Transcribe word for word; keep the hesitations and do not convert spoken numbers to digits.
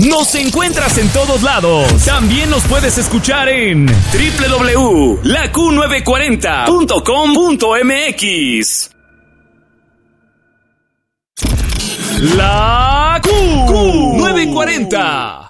Nos encuentras en todos lados. También nos puedes escuchar en doble u doble u doble u punto la q novecientos cuarenta punto com punto m x. La Q, Q novecientos cuarenta.